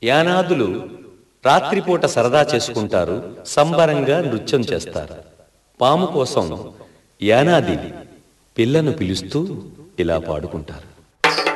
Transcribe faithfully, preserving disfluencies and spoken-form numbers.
యానాదులు రాత్రిపూట సరదా చేసుకుంటారు, సంబరంగా నృత్యం చేస్తారు. పాము కోసం యానాది పిల్లను పిలుస్తూ ఇలా పాడుకుంటారు.